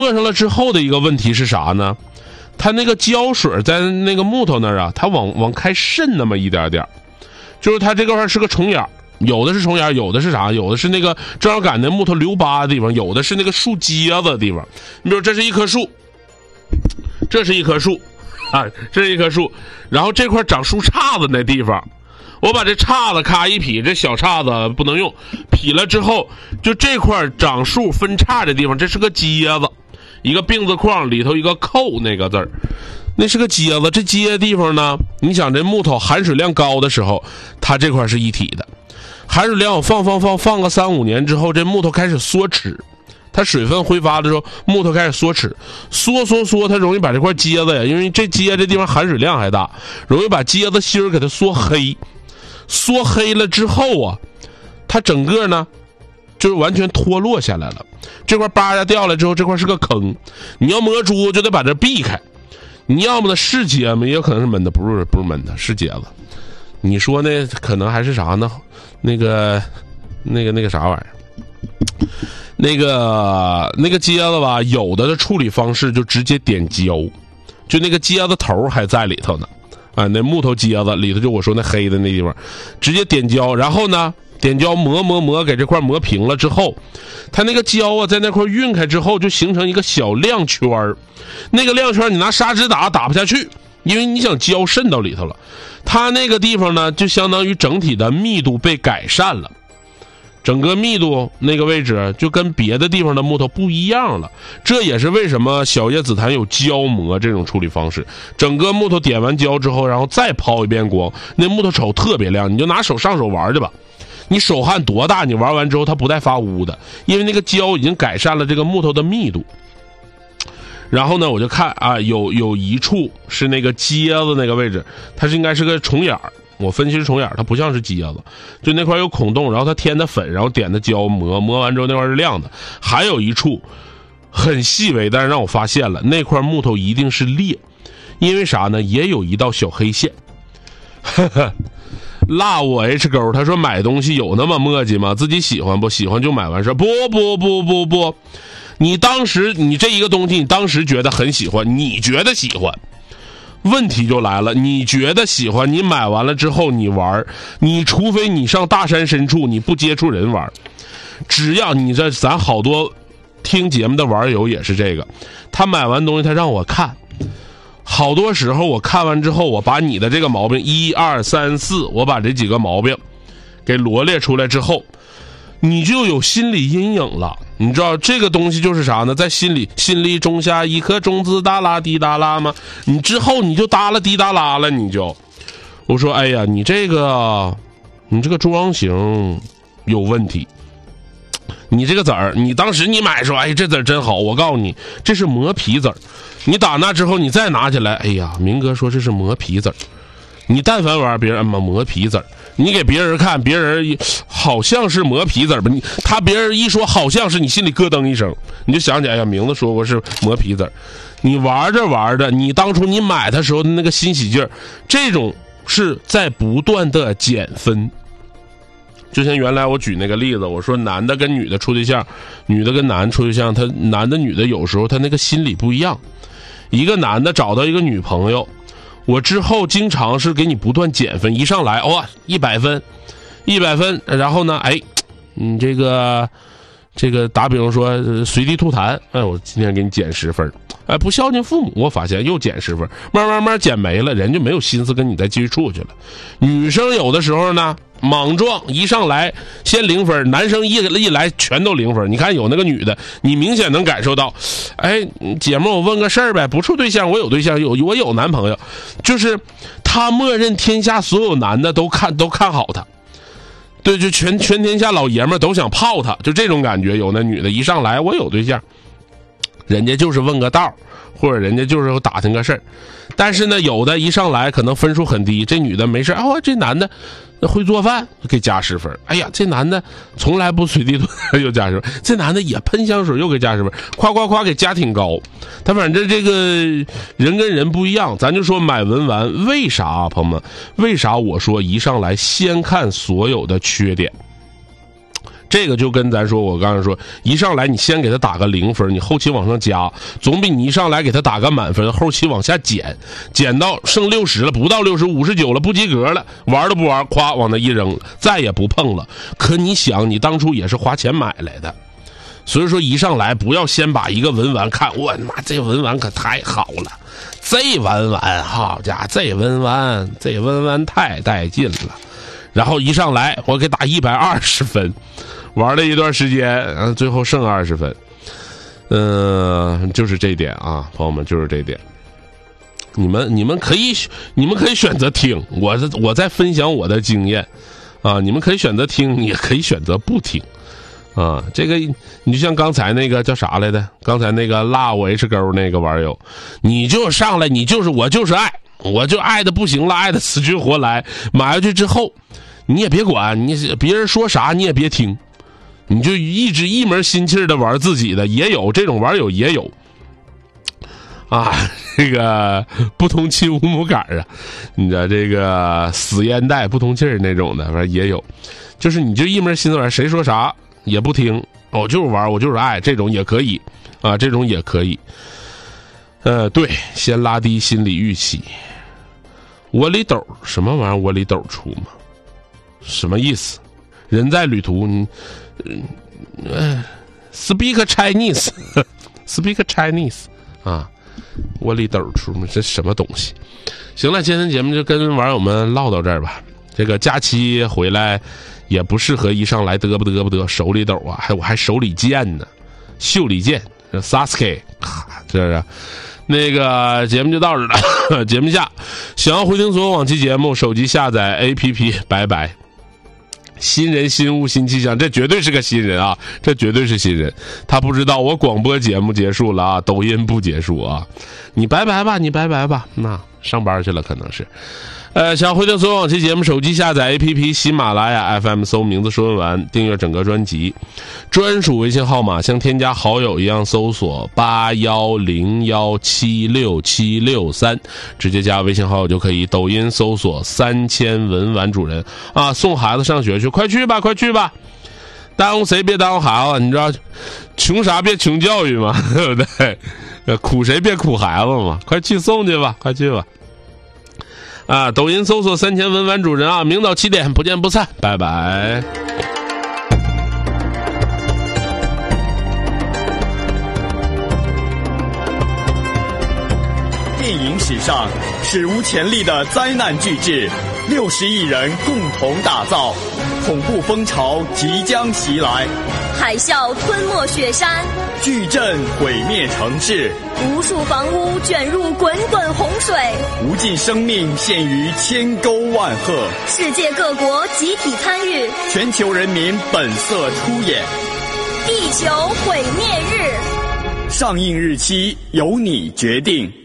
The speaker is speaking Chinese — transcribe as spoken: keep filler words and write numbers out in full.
磨上了之后的一个问题是啥呢？它那个胶水在那个木头那儿啊，它往往开渗那么一点点，就是它这块是个虫眼，有的是虫眼，有的是啥？有的是那个正好赶那木头留疤的地方，有的是那个树秸子的地方。你比如这是一棵树，这是一棵树啊，这是一棵树，然后这块长树杈子那地方，我把这杈子咔一劈，这小杈子不能用，劈了之后，就这块长树分叉的地方，这是个秸子，一个病字框里头一个扣那个字儿，那是个秸子。这秸地方呢，你想这木头含水量高的时候，它这块是一体的，含水量放放放放个三五年之后，这木头开始缩齿。它水分挥发的时候，木头开始缩齿，缩缩缩，它容易把这块秸子呀，因为这秸这地方含水量还大，容易把秸子芯儿给它缩黑。缩黑了之后啊，它整个呢就是完全脱落下来了。这块疤呀掉了之后，这块是个坑，你要磨猪就得把这避开。你要么呢是秸子，也有可能是闷的，不是不是闷的，是秸子。你说呢？可能还是啥呢？那个那个那个啥玩意儿？那个那个秸子吧，有的的处理方式就直接点胶，就那个秸子头还在里头呢，啊，那木头秸子里头就我说那黑的那地方，直接点胶，然后呢点胶磨磨磨，给这块磨平了之后，它那个胶啊在那块晕开之后，就形成一个小亮圈儿，那个亮圈你拿砂纸打打不下去，因为你想胶渗到里头了，它那个地方呢就相当于整体的密度被改善了。整个密度那个位置就跟别的地方的木头不一样了，这也是为什么小叶紫檀有胶磨这种处理方式。整个木头点完胶之后，然后再抛一遍光，那木头瞅特别亮，你就拿手上手玩去吧。你手汗多大，你玩完之后它不带发乌的，因为那个胶已经改善了这个木头的密度。然后呢，我就看啊，有有一处是那个秸子那个位置，它是应该是个虫眼儿。我分析是虫眼，它不像是秸子，就那块有孔洞，然后它添的粉，然后点的胶磨，磨完之后那块是亮的。还有一处很细微，但是让我发现了，那块木头一定是裂，因为啥呢？也有一道小黑线。呵呵，辣我 H 勾，他说买东西有那么磨叽吗？自己喜欢不喜欢就买完事，不不不不不，你当时你这一个东西，你当时觉得很喜欢，你觉得喜欢。问题就来了，你觉得喜欢，你买完了之后你玩，你除非你上大山深处，你不接触人玩。只要你这咱好多听节目的玩友也是这个，他买完东西他让我看，好多时候我看完之后，我把你的这个毛病一二三四，我把这几个毛病给罗列出来之后，你就有心理阴影了。你知道这个东西就是啥呢？在心里心里种下一颗种子，哒啦滴哒啦吗？你之后你就哒啦滴哒啦了，你就我说哎呀，你这个你这个装型有问题，你这个籽儿，你当时你买说哎这籽儿真好，我告诉你这是磨皮籽儿，你打那之后你再拿起来，哎呀明哥说这是磨皮籽儿，你但凡玩别人磨磨皮籽儿，你给别人看，别人好像是磨皮子儿吧？你他别人一说好像是，你心里咯噔一声，你就想起哎呀，名字说过是磨皮子儿。你玩着玩着，你当初你买的时候的那个欣喜劲儿，这种是在不断的减分。就像原来我举那个例子，我说男的跟女的处对象，女的跟男的处对象，他男的女的有时候他那个心理不一样。一个男的找到一个女朋友，我之后经常是给你不断减分，一上来哇一百分，一百分，然后呢，哎，你这个这个打比方说、呃、随地吐痰，哎，我今天给你减十分，哎，不孝敬父母，我发现又减十分，慢慢慢减没了，人就没有心思跟你再继续处去了。女生有的时候呢，莽撞一上来先零分，男生一一来全都零分。你看有那个女的，你明显能感受到，哎，姐妹，我问个事儿呗，不处对象，我有对象，有我有男朋友，就是他默认天下所有男的都看都看好他，对，就全全天下老爷们都想泡他，就这种感觉。有那女的一上来我有对象，人家就是问个道，或者人家就是打听个事儿。但是呢，有的一上来可能分数很低，这女的没事哦，这男的会做饭给加十分，哎呀，这男的从来不随地吐又加十分，这男的也喷香水又给加十分，夸夸夸给加挺高。他反正这个人跟人不一样，咱就说买文玩为啥啊，朋友们，为啥我说一上来先看所有的缺点， 这个就跟咱说，我刚才说，一上来你先给他打个零分，你后期往上加，总比你一上来给他打个满分，后期往下减，减到剩六十了，不到六十，五十九了，不及格了，玩都不玩，夸往那一扔，再也不碰了。可你想，你当初也是花钱买来的，所以说一上来不要先把一个文玩看，我他妈这文玩可太好了，这文玩好家伙，这文玩这文玩太带劲了，然后一上来我给打一百二十分。玩了一段时间，嗯，最后剩二十分，嗯、呃，就是这点啊，朋友们，就是这点。你们你们可以你们可以选择听，我我在分享我的经验啊，你们可以选择听，也可以选择不听啊。这个你就像刚才那个叫啥来的，刚才那个辣我 H 勾那个网友，你就上来，你就是我就是爱，我就爱的不行了，爱的死去活来，买下去之后，你也别管，你别人说啥你也别听。你就一直一门心气的玩自己的，也有这种网友也有啊，这个不通气无母杆啊，你知道这个死烟袋不通气儿那种的，反正也有，就是你就一门心思玩，谁说啥也不听，我就是玩，我就是爱，这种也可以啊，这种也可以。呃，对，先拉低心理预期。窝里斗什么玩意儿？窝里斗出吗？什么意思？人在旅途，你。呃 ，speak Chinese，speak Chinese 啊，窝里斗出嘛，这什么东西？行了，今天节目就跟网友们唠到这儿吧。这个假期回来也不适合一上来嘚不嘚不嘚手里斗啊，还我还手里剑呢，袖里剑 ，Sasuke， 这是。那个节目就到这了，节目下想要回听所有往期节目，手机下载 A P P， 拜拜。新人新物新气象，这绝对是个新人啊！这绝对是新人，他不知道我广播节目结束了啊，抖音不结束啊！你拜拜吧，你拜拜吧，那上班去了可能是。呃，想回听所有往期节目，手机下载 A P P 喜马拉雅 F M， 搜名字说文完，订阅整个专辑。专属微信号码像添加好友一样搜索八幺零幺七六七六三，直接加微信好友就可以。抖音搜索三千文玩主人啊，送孩子上学去，快去吧，快去吧！耽误谁别耽误孩子，你知道，穷啥别穷教育嘛，对不对？苦谁别苦孩子嘛，快去送去吧，快去吧！啊，抖音搜索三千文玩主人啊，明早七点不见不散，拜拜。 电影史上史无前例的灾难巨制，六十亿人共同打造，恐怖风潮即将袭来， 海啸吞没雪山， 巨震毁灭城市， 无数房屋卷入滚滚洪水， 无尽生命陷于千沟万壑， 世界各国集体参与， 全球人民本色出演， 地球毁灭日， 上映日期由你决定。